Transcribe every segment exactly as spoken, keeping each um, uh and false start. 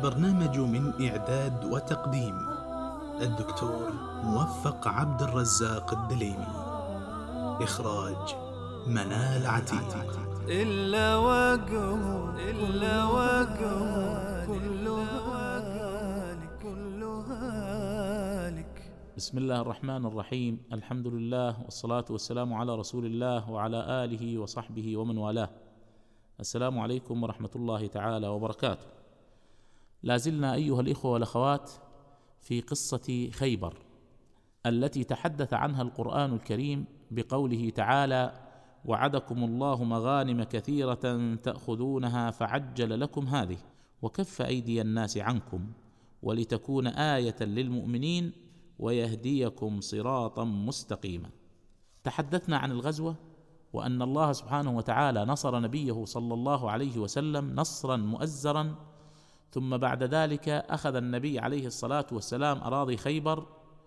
البرنامج من إعداد وتقديم الدكتور موفق عبد الرزاق الدليمي. إخراج منال عتيق. إلا وجهه إلا وجهه كلها هالك كلها هالك. بسم الله الرحمن الرحيم. الحمد لله والصلاة والسلام على رسول الله وعلى آله وصحبه ومن والاه. السلام عليكم ورحمة الله تعالى وبركاته. لازلنا أيها الإخوة والأخوات في قصة خيبر التي تحدث عنها القرآن الكريم بقوله تعالى: وعدكم الله مغانم كثيرة تأخذونها فعجل لكم هذه وكف أيدي الناس عنكم ولتكون آية للمؤمنين ويهديكم صراطا مستقيما. تحدثنا عن الغزوة وأن الله سبحانه وتعالى نصر نبيه صلى الله عليه وسلم نصرا مؤزرا، ثم بعد ذلك أخذ النبي عليه الصلاة والسلام أراضي خيبر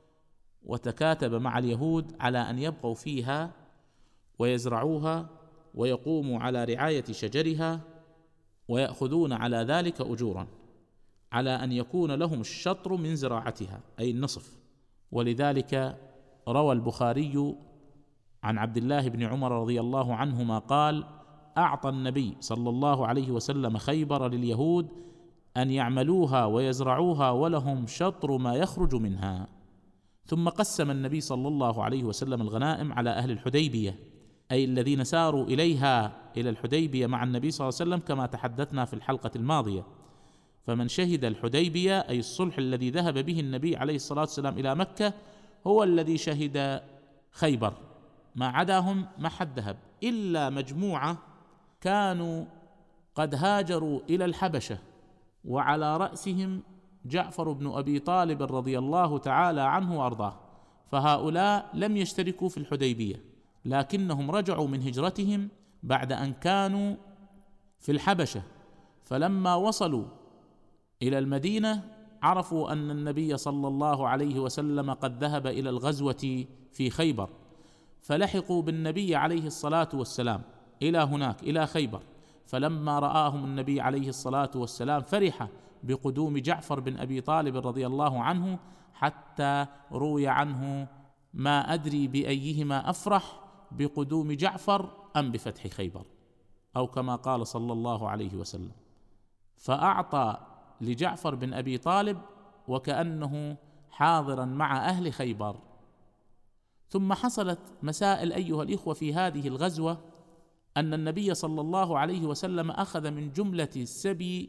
وتكاتب مع اليهود على أن يبقوا فيها ويزرعوها ويقوموا على رعاية شجرها ويأخذون على ذلك أجورا، على أن يكون لهم الشطر من زراعتها أي النصف. ولذلك روى البخاري عن عبد الله بن عمر رضي الله عنهما قال: أعطى النبي صلى الله عليه وسلم خيبر لليهود أن يعملوها ويزرعوها ولهم شطر ما يخرج منها. ثم قسم النبي صلى الله عليه وسلم الغنائم على أهل الحديبية، أي الذين ساروا إليها إلى الحديبية مع النبي صلى الله عليه وسلم كما تحدثنا في الحلقة الماضية. فمن شهد الحديبية أي الصلح الذي ذهب به النبي عليه الصلاة والسلام إلى مكة هو الذي شهد خيبر، ما عداهم ما حد ذهب إلا مجموعة كانوا قد هاجروا إلى الحبشة وعلى رأسهم جعفر بن أبي طالب رضي الله تعالى عنه وأرضاه، فهؤلاء لم يشتركوا في الحديبية لكنهم رجعوا من هجرتهم بعد أن كانوا في الحبشة، فلما وصلوا إلى المدينة عرفوا أن النبي صلى الله عليه وسلم قد ذهب إلى الغزوة في خيبر، فلحقوا بالنبي عليه الصلاة والسلام إلى هناك إلى خيبر. فلما رآهم النبي عليه الصلاة والسلام فرح بقدوم جعفر بن أبي طالب رضي الله عنه، حتى روي عنه: ما أدري بأيهما أفرح بقدوم جعفر أم بفتح خيبر، أو كما قال صلى الله عليه وسلم. فأعطى لجعفر بن أبي طالب وكأنه حاضرا مع أهل خيبر. ثم حصلت مسائل أيها الإخوة في هذه الغزوة، أن النبي صلى الله عليه وسلم أخذ من جملة السبي